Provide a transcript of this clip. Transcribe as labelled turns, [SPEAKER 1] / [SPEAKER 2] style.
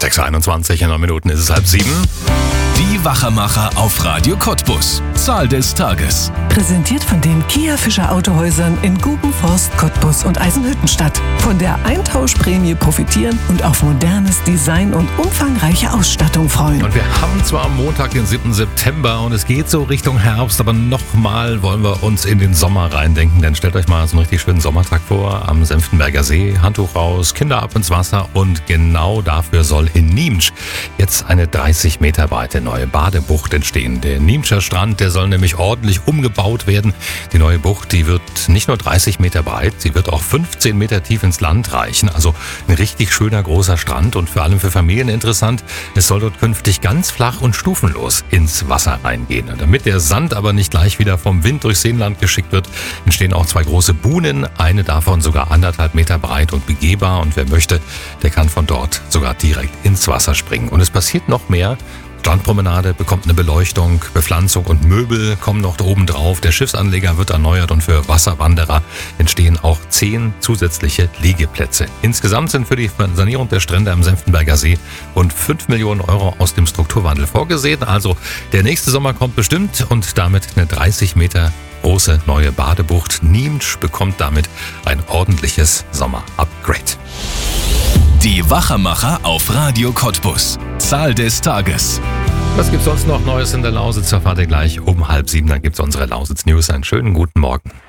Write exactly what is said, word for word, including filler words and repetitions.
[SPEAKER 1] sechs Uhr einundzwanzig, in neun Minuten ist es halb sieben.
[SPEAKER 2] Die Wachermacher auf Radio Cottbus. Zahl des Tages.
[SPEAKER 3] Präsentiert von den Kia Fischer Autohäusern in Gubenforst, Cottbus und Eisenhüttenstadt. Von der Eintauschprämie profitieren und auf modernes Design und umfangreiche Ausstattung freuen.
[SPEAKER 1] Und wir haben zwar am Montag, den siebten September, und es geht so Richtung Herbst, aber nochmal wollen wir uns in den Sommer reindenken, denn stellt euch mal so einen richtig schönen Sommertag vor, am Senftenberger See, Handtuch raus, Kinder ab ins Wasser, und genau dafür soll in Niemtsch jetzt eine dreißig Meter breite neue Badebucht entstehen. Der Niemtscher Strand, der soll nämlich ordentlich umgebaut werden. Die neue Bucht, die wird nicht nur dreißig Meter breit, sie wird auch fünfzehn Meter tief ins Land reichen. Also ein richtig schöner großer Strand und vor allem für Familien interessant. Es soll dort künftig ganz flach und stufenlos ins Wasser reingehen. Und damit der Sand aber nicht gleich wieder vom Wind durchs Seenland geschickt wird, entstehen auch zwei große Buhnen. Eine davon sogar anderthalb Meter breit und begehbar. Und wer möchte, der kann von dort sogar direkt ins Wasser springen. Und es passiert noch mehr. Strandpromenade bekommt eine Beleuchtung, Bepflanzung und Möbel kommen noch da oben drauf. Der Schiffsanleger wird erneuert und für Wasserwanderer entstehen auch zehn zusätzliche Liegeplätze. Insgesamt sind für die Sanierung der Strände am Senftenberger See rund fünf Millionen Euro aus dem Strukturwandel vorgesehen. Also der nächste Sommer kommt bestimmt, und damit eine dreißig Meter große neue Badebucht. Niemtsch bekommt damit ein ordentliches Sommer-Upgrade.
[SPEAKER 2] Die Wachermacher auf Radio Cottbus. Zahl des Tages.
[SPEAKER 1] Was gibt's sonst noch Neues in der Lausitz? Erfahrt ihr gleich um halb sieben. Dann gibt's unsere Lausitz News. Einen schönen guten Morgen.